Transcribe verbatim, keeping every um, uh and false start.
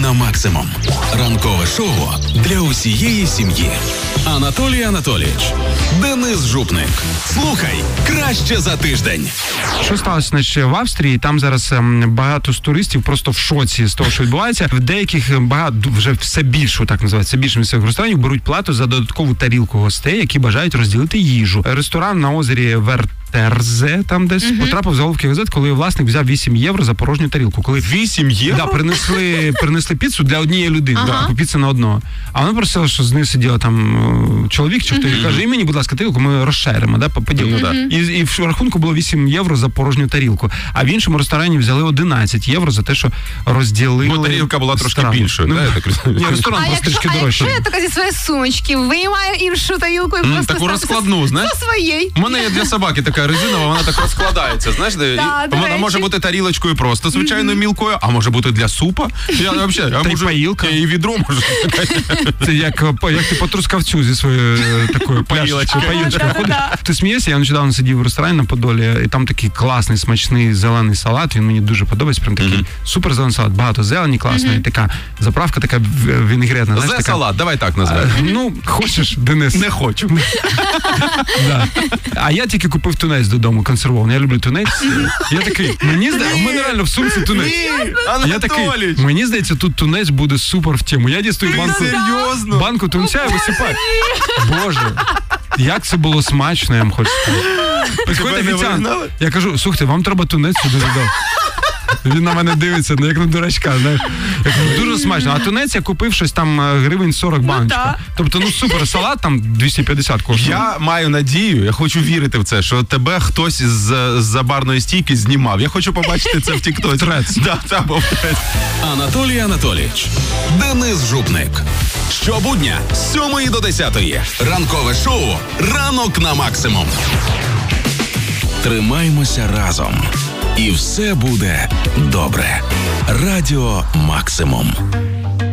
на максимум. Ранкове шоу для усієї сім'ї. Анатолій Анатолійович, Денис Жупник. Слухай краще за тиждень. Що сталося, значить, в Австрії? Там зараз ем, багато з туристів просто в шоці з того, що відбувається. В деяких багато, вже все більше, так називається, більше місцевих ресторанів беруть плату за додаткову тарілку гостей, які бажають розділити їжу. Ресторан на озері Верт Терзе, там десь uh-huh. потрапив в заголовки газет, коли власник взяв вісім євро за порожню тарілку. Коли вісім євро? Да, принесли, принесли піцу для однієї людини, uh-huh. да, піца на одного. А вона просила, що з нею сиділа там чоловік, чи хто, uh-huh. і каже, і мені, будь ласка, тарілку, ми розшеримо, да, поділимо. Uh-huh. І, і в рахунку було вісім євро за порожню тарілку. А в іншому ресторані взяли одинадцять євро за те, що розділили. Бо тарілка була трошки страну. більшою, ну, да, я так розумію? Ні, ресторан а просто якщо, трішки а дорожчий. якщо я така зі своєї сумочки виймаю іншу тарілку і Mm, просто таку розкладну, знаєш? Зі своєї. У мене є для собаки така резинова, вона так розкладається, знаєш, де Да, і, вона може бути тарілочкою просто звичайною mm-hmm. мілкою, а може бути для супа. Я взагалі, я можу паїлка. І відро можу. Це як, як ти по Трускавцю зі своєю такою пляшечкою, паїлочкою ходиш. Ти смієшся? Я нещодавно сидів в ресторані на Подолі, і там такий класний, смачний зелений салат, він мені дуже подобається, прям такий mm-hmm. супер зелений салат, багато зелені, класної, mm-hmm. така заправка, така вінегретна. Зе салат, давай так назвемо. Ну, хочеш, Денис? Не хочу. Да. А я тільки купив тунець додому консервований. Я люблю тунець. Я такий, мені здається, в мене реально в сумці тунець. Ні, я такий, мені здається, тут тунець буде супер в тему. Я дістаю банку, серйозно? банку тунця і висипаю. Боже, як це було смачно, я вам хочу сказати. Приходить офіціант, я кажу, слухайте, вам треба тунець сюди додати. Він на мене дивиться, ну як на дурачка, знаєш. Я кажу, дуже смачно. А тунець я купив щось там гривень сорок баночка. Ну, тобто, ну супер, салат там двісті п'ятдесят коштує. Я маю надію, я хочу вірити в це, що тебе хтось з, з барної стійки знімав. Я хочу побачити це в тік-тоці. Трец. Да, це був трец. Анатолій Анатолійович, Денис Жупник. Щобудня з сьомої до десятої. Ранкове шоу «Ранок на максимум». Тримаймося разом. І все буде добре. Радіо Максимум.